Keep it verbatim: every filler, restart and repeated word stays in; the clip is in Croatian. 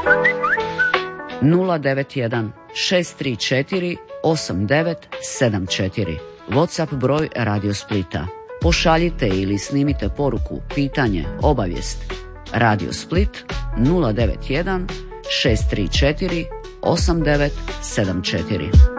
nula devet jedan šest tri četiri osam devet sedam četiri. WhatsApp broj Radio Splita. Pošaljite ili snimite poruku, pitanje, obavijest. Radio Split nula devet jedan šest tri četiri osam devet sedam četiri.